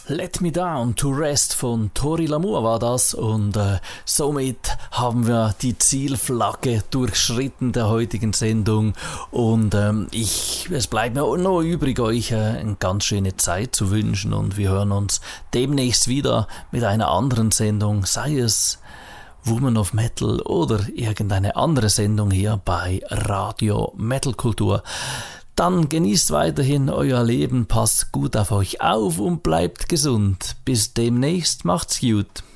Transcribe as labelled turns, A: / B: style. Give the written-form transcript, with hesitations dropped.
A: Let Me Down to Rest von Tori L'Amour war das und somit haben wir die Zielflagge durchschritten der heutigen Sendung und es bleibt mir noch übrig, euch eine ganz schöne Zeit zu wünschen und wir hören uns demnächst wieder mit einer anderen Sendung, sei es Woman of Metal oder irgendeine andere Sendung hier bei Radio Metal Kultur. Dann genießt weiterhin euer Leben, passt gut auf euch auf und bleibt gesund. Bis demnächst, macht's gut.